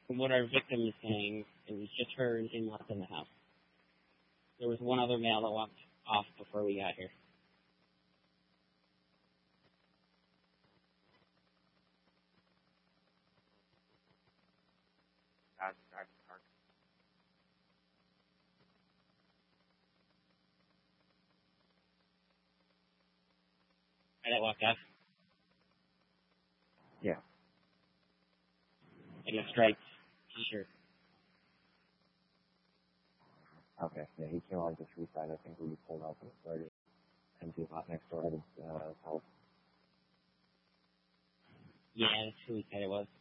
From what our victim is saying, it was just her and him left in the house. There was one other male that walked off before we got here. Drive the car. That walked off? Yeah. In a striped t-shirt. Okay. Yeah, he came on the street side. I think we pulled up and started empty lot next door to his house. Yeah, that's who he said it was.